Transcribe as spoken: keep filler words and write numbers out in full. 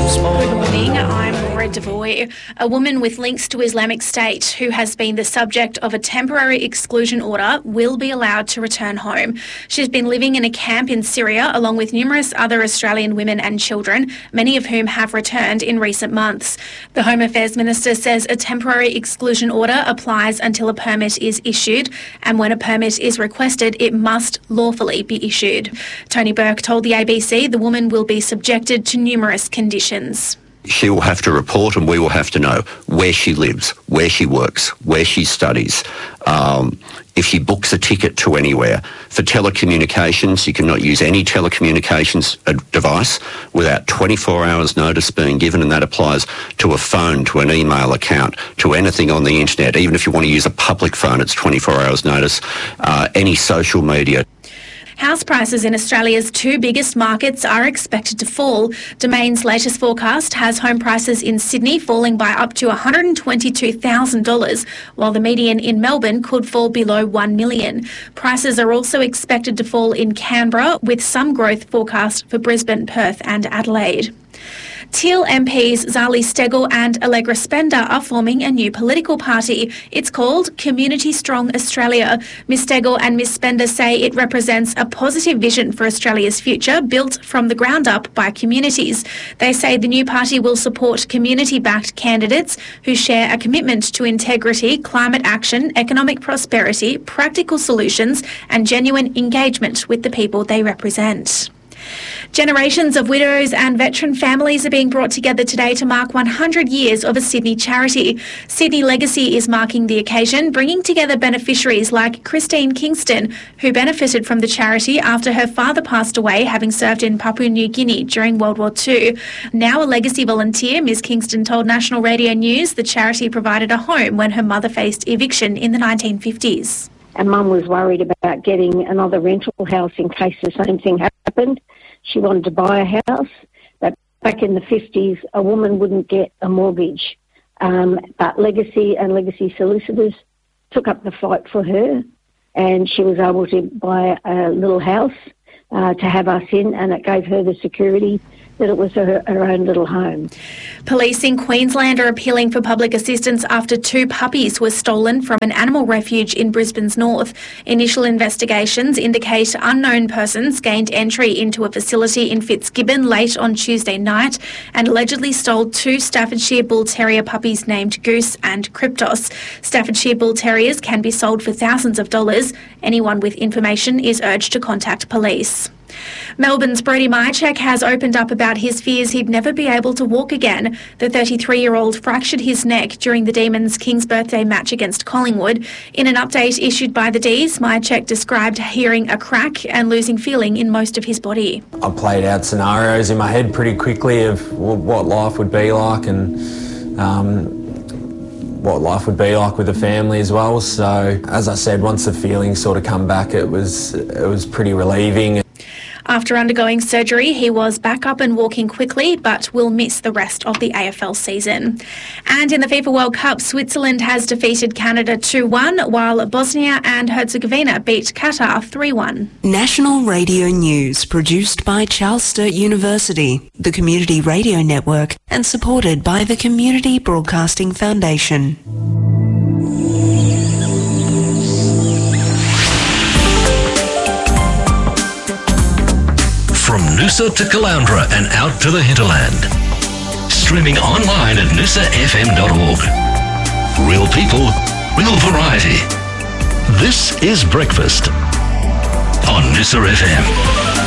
Good morning, I'm Laura Devoy. A woman with links to Islamic State who has been the subject of a temporary exclusion order will be allowed to return home. She's been living in a camp in Syria along with numerous other Australian women and children, many of whom have returned in recent months. The Home Affairs Minister says a temporary exclusion order applies until a permit is issued, and when a permit is requested, it must lawfully be issued. Tony Burke told the A B C the woman will be subjected to numerous conditions. She will have to report and we will have to know where she lives, where she works, where she studies, um, if she books a ticket to anywhere. For telecommunications, you cannot use any telecommunications device without twenty-four hours notice being given, and that applies to a phone, to an email account, to anything on the internet. Even if you want to use a public phone, it's twenty-four hours notice. Uh, any social media. House prices in Australia's two biggest markets are expected to fall. Domain's latest forecast has home prices in Sydney falling by up to one hundred twenty-two thousand dollars, while the median in Melbourne could fall below one million dollars. Prices are also expected to fall in Canberra, with some growth forecast for Brisbane, Perth and Adelaide. Teal M Ps Zali Steggall and Allegra Spender are forming a new political party. It's called Community Strong Australia. Miss Steggall and Miss Spender say it represents a positive vision for Australia's future, built from the ground up by communities. They say the new party will support community-backed candidates who share a commitment to integrity, climate action, economic prosperity, practical solutions and genuine engagement with the people they represent. Generations of widows and veteran families are being brought together today to mark one hundred years of a Sydney charity. Sydney Legacy is marking the occasion, bringing together beneficiaries like Christine Kingston, who benefited from the charity after her father passed away, having served in Papua New Guinea during World War Two. Now a Legacy volunteer, Miss Kingston told National Radio News the charity provided a home when her mother faced eviction in the nineteen fifties. And Mum was worried about getting another rental house in case the same thing happened. She wanted to buy a house, but back in the fifties, a woman wouldn't get a mortgage. Um, but Legacy and Legacy Solicitors took up the fight for her, and she was able to buy a little house uh, to have us in, and it gave her the security that it was her, her own little home. Police in Queensland are appealing for public assistance after two puppies were stolen from an animal refuge in Brisbane's north. Initial investigations indicate unknown persons gained entry into a facility in Fitzgibbon late on Tuesday night and allegedly stole two Staffordshire Bull Terrier puppies named Goose and Kryptos. Staffordshire Bull Terriers can be sold for thousands of dollars. Anyone with information is urged to contact police. Melbourne's Brody Mychek has opened up about his fears he'd never be able to walk again. The thirty-three-year-old fractured his neck during the Demons' King's Birthday match against Collingwood. In an update issued by the D's, Mychek described hearing a crack and losing feeling in most of his body. I played out scenarios in my head pretty quickly of what life would be like and um, what life would be like with a family as well. So, as I said, once the feelings sort of come back, it was it was pretty relieving. After undergoing surgery, he was back up and walking quickly, but will miss the rest of the A F L season. And in the FIFA World Cup, Switzerland has defeated Canada two one, while Bosnia and Herzegovina beat Qatar three one. National Radio News, produced by Charles Sturt University, the Community Radio Network, and supported by the Community Broadcasting Foundation. From Noosa to Caloundra and out to the hinterland. Streaming online at noosa f m dot org. Real people, real variety. This is Breakfast on Noosa F M.